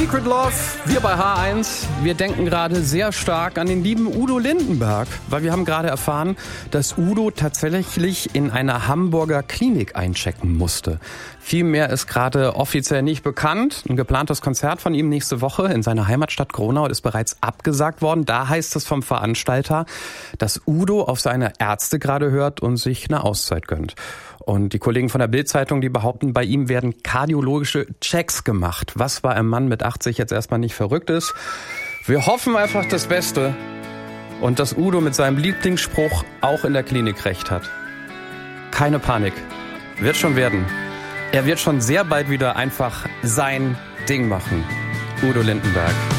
Secret Love, wir bei H1, wir denken gerade sehr stark an den lieben Udo Lindenberg, weil wir haben gerade erfahren, dass Udo tatsächlich in einer Hamburger Klinik einchecken musste. Viel mehr ist gerade offiziell nicht bekannt. Ein geplantes Konzert von ihm nächste Woche in seiner Heimatstadt Gronau ist bereits abgesagt worden. Da heißt es vom Veranstalter, dass Udo auf seine Ärzte gerade hört und sich eine Auszeit gönnt. Und die Kollegen von der Bild-Zeitung, die behaupten, bei ihm werden kardiologische Checks gemacht, was bei einem Mann mit 80 jetzt erstmal nicht verrückt ist. Wir hoffen einfach das Beste und dass Udo mit seinem Lieblingsspruch auch in der Klinik recht hat. Keine Panik, wird schon werden. Er wird schon sehr bald wieder einfach sein Ding machen. Udo Lindenberg.